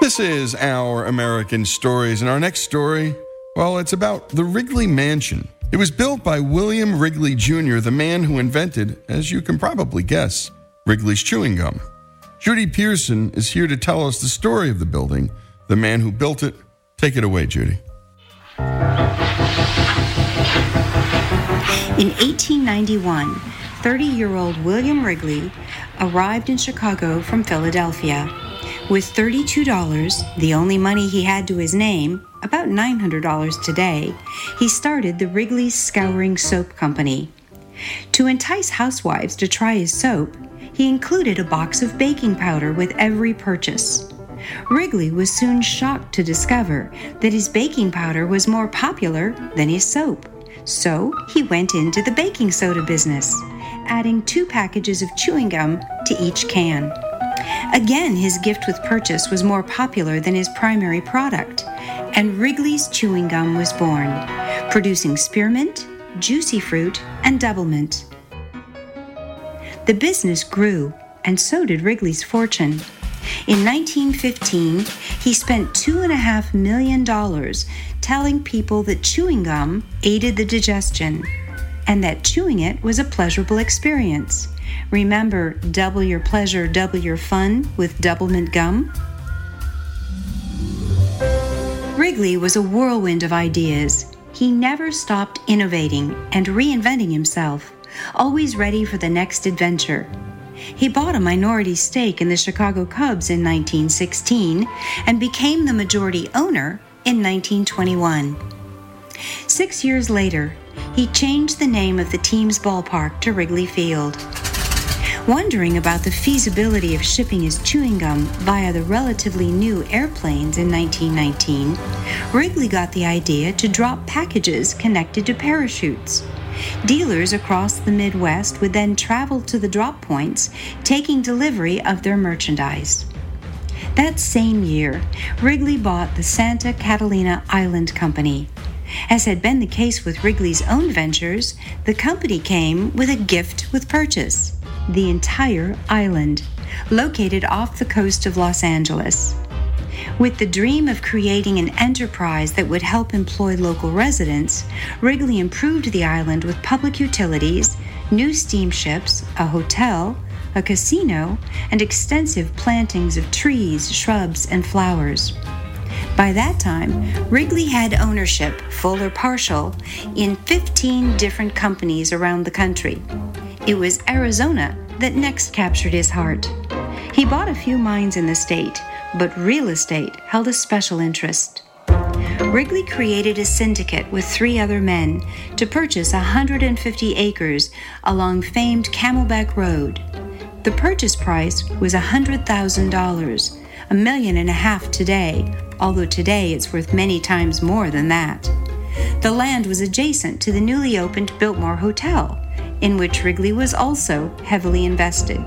This is Our American Stories, and our next story, well, it's about the Wrigley Mansion. It was built by William Wrigley Jr., the man who invented, as you can probably guess, Wrigley's chewing gum. Judy Pearson is here to tell us the story of the building, the man who built it. Take it away, Judy. In 1891, 30-year-old William Wrigley arrived in Chicago from Philadelphia. With $32, the only money he had to his name, about $900 today, he started the Wrigley's Scouring Soap Company. To entice housewives to try his soap, he included a box of baking powder with every purchase. Wrigley was soon shocked to discover that his baking powder was more popular than his soap. So he went into the baking soda business, adding 2 packages of chewing gum to each can. Again, his gift with purchase was more popular than his primary product, and Wrigley's Chewing Gum was born, producing spearmint, juicy fruit, and doublemint. The business grew, and so did Wrigley's fortune. In 1915, he spent $2.5 million telling people that chewing gum aided the digestion, and that chewing it was a pleasurable experience. Remember, double your pleasure, double your fun with Doublemint gum? Wrigley was a whirlwind of ideas. He never stopped innovating and reinventing himself, always ready for the next adventure. He bought a minority stake in the Chicago Cubs in 1916 and became the majority owner in 1921. 6 years later, he changed the name of the team's ballpark to Wrigley Field. Wondering about the feasibility of shipping his chewing gum via the relatively new airplanes in 1919, Wrigley got the idea to drop packages connected to parachutes. Dealers across the Midwest would then travel to the drop points, taking delivery of their merchandise. That same year, Wrigley bought the Santa Catalina Island Company. As had been the case with Wrigley's own ventures, the company came with a gift with purchase: the entire island, located off the coast of Los Angeles. With the dream of creating an enterprise that would help employ local residents, Wrigley improved the island with public utilities, new steamships, a hotel, a casino, and extensive plantings of trees, shrubs, and flowers. By that time, Wrigley had ownership, full or partial, in 15 different companies around the country. It was Arizona that next captured his heart. He bought a few mines in the state, but real estate held a special interest. Wrigley created a syndicate with 3 other men to purchase 150 acres along famed Camelback Road. The purchase price was $100,000, $1.5 million today, although today it's worth many times more than that. The land was adjacent to the newly opened Biltmore Hotel, in which Wrigley was also heavily invested.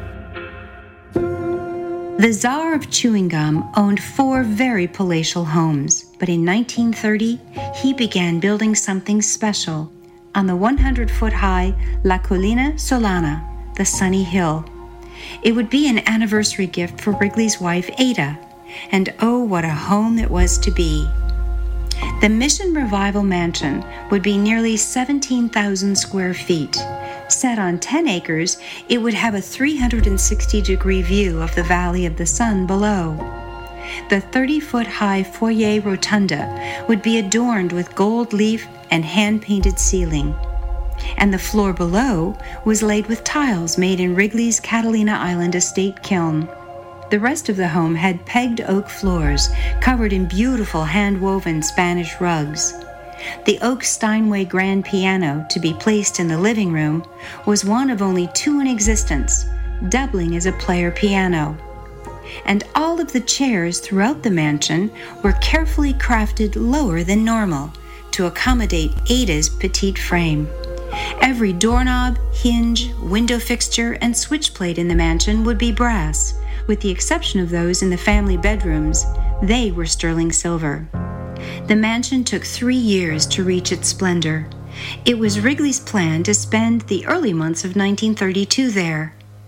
The Czar of Chewing Gum owned 4 very palatial homes, but in 1930, he began building something special on the 100-foot-high La Colina Solana, the Sunny Hill. It would be an anniversary gift for Wrigley's wife, Ada, and oh, what a home it was to be. The Mission Revival Mansion would be nearly 17,000 square feet. Set on 10 acres, it would have a 360-degree view of the Valley of the Sun below. The 30-foot-high foyer rotunda would be adorned with gold leaf and hand-painted ceiling. And the floor below was laid with tiles made in Wrigley's Catalina Island estate kiln. The rest of the home had pegged oak floors covered in beautiful hand-woven Spanish rugs. The oak Steinway grand piano, to be placed in the living room, was one of only 2 in existence, doubling as a player piano. And all of the chairs throughout the mansion were carefully crafted lower than normal to accommodate Ada's petite frame. Every doorknob, hinge, window fixture, and switch plate in the mansion would be brass, with the exception of those in the family bedrooms. They were sterling silver. The mansion took 3 years to reach its splendor. It was Wrigley's plan to spend the early months of 1932 there.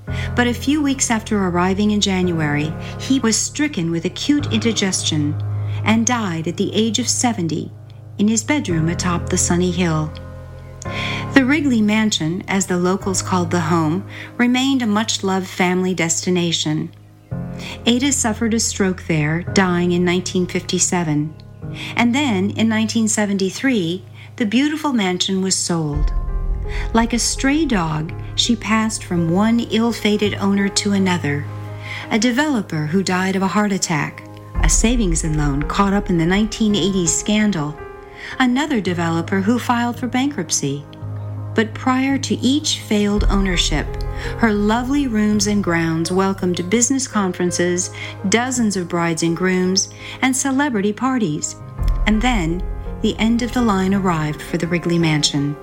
But a few weeks after arriving in January, he was stricken with acute indigestion and died at the age of 70 in his bedroom atop the sunny hill. The Wrigley Mansion, as the locals called the home, remained a much-loved family destination. Ada suffered a stroke there, dying in 1957. And then, in 1973, the beautiful mansion was sold. Like a stray dog, she passed from one ill-fated owner to another. A developer who died of a heart attack, a savings and loan caught up in the 1980s scandal, another developer who filed for bankruptcy. But prior to each failed ownership, her lovely rooms and grounds welcomed business conferences, dozens of brides and grooms, and celebrity parties. And then, the end of the line arrived for the Wrigley Mansion.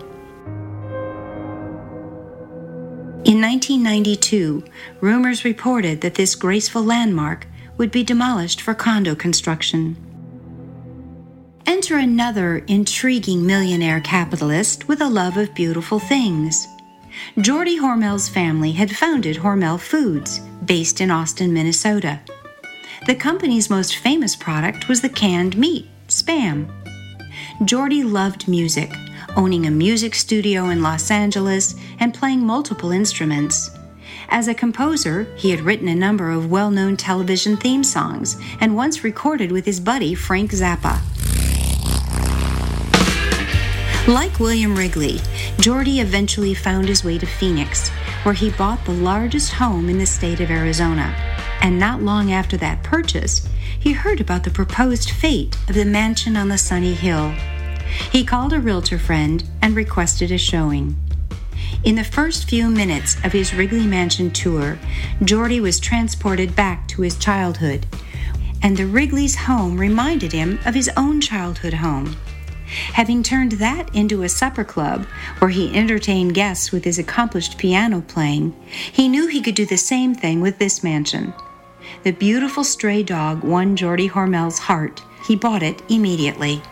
In 1992, rumors reported that this graceful landmark would be demolished for condo construction. Enter another intriguing millionaire capitalist with a love of beautiful things. Geordie Hormel's family had founded Hormel Foods, based in Austin, Minnesota. The company's most famous product was the canned meat, Spam. Geordie loved music, owning a music studio in Los Angeles and playing multiple instruments. As a composer, he had written a number of well-known television theme songs and once recorded with his buddy Frank Zappa. Like William Wrigley, Geordie eventually found his way to Phoenix, where he bought the largest home in the state of Arizona. And not long after that purchase, he heard about the proposed fate of the mansion on the sunny hill. He called a realtor friend and requested a showing. In the first few minutes of his Wrigley Mansion tour, Geordie was transported back to his childhood, and the Wrigley's home reminded him of his own childhood home. Having turned that into a supper club where he entertained guests with his accomplished piano playing, he knew he could do the same thing with this mansion. The beautiful stray dog won Geordie Hormel's heart. He bought it immediately.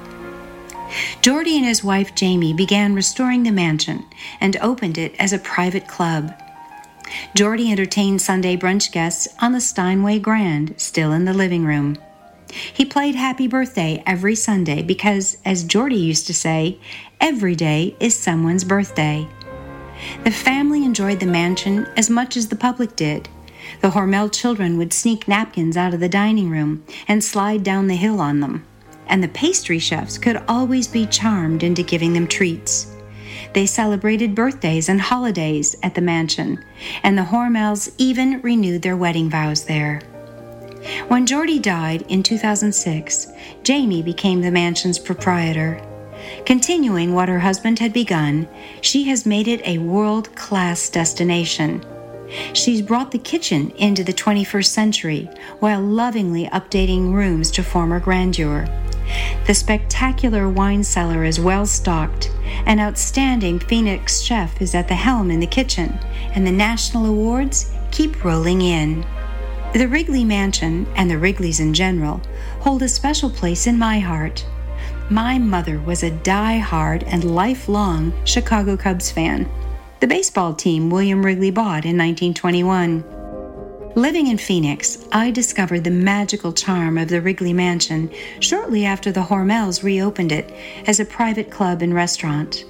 Geordie and his wife Jamie began restoring the mansion and opened it as a private club. Geordie entertained Sunday brunch guests on the Steinway Grand, still in the living room. He played Happy Birthday every Sunday because, as Geordie used to say, every day is someone's birthday. The family enjoyed the mansion as much as the public did. The Hormel children would sneak napkins out of the dining room and slide down the hill on them, and the pastry chefs could always be charmed into giving them treats. They celebrated birthdays and holidays at the mansion, and the Hormels even renewed their wedding vows there. When Geordie died in 2006, Jamie became the mansion's proprietor. Continuing what her husband had begun, she has made it a world-class destination. She's brought the kitchen into the 21st century while lovingly updating rooms to former grandeur. The spectacular wine cellar is well stocked. An outstanding Phoenix chef is at the helm in the kitchen, and the national awards keep rolling in. The Wrigley Mansion, and the Wrigleys in general, hold a special place in my heart. My mother was a die-hard and lifelong Chicago Cubs fan, the baseball team William Wrigley bought in 1921. Living in Phoenix, I discovered the magical charm of the Wrigley Mansion shortly after the Hormels reopened it as a private club and restaurant.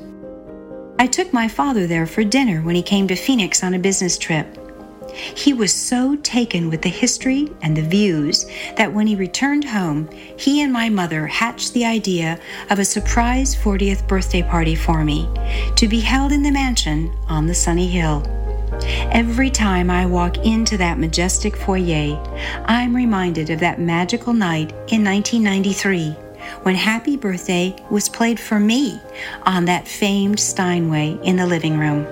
I took my father there for dinner when he came to Phoenix on a business trip. He was so taken with the history and the views that when he returned home, he and my mother hatched the idea of a surprise 40th birthday party for me, to be held in the mansion on the sunny hill. Every time I walk into that majestic foyer, I'm reminded of that magical night in 1993 when Happy Birthday was played for me on that famed Steinway in the living room.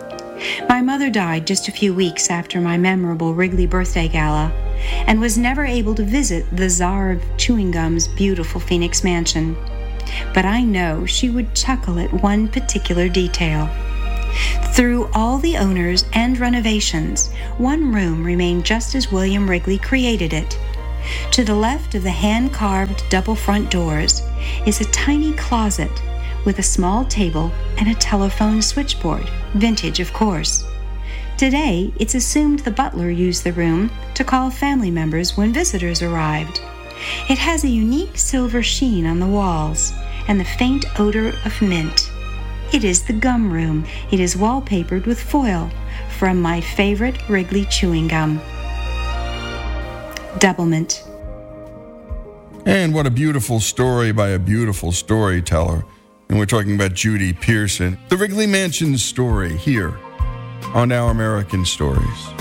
My mother died just a few weeks after my memorable Wrigley birthday gala and was never able to visit the Czar of Chewing Gum's beautiful Phoenix mansion. But I know she would chuckle at one particular detail. Through all the owners and renovations, one room remained just as William Wrigley created it. To the left of the hand-carved double front doors is a tiny closet with a small table and a telephone switchboard, vintage of course. Today, it's assumed the butler used the room to call family members when visitors arrived. It has a unique silver sheen on the walls and the faint odor of mint. It is the gum room. It is wallpapered with foil from my favorite Wrigley chewing gum. Doublemint. And what a beautiful story by a beautiful storyteller. And we're talking about Judy Pearson. The Wrigley Mansion story here on Our American Stories.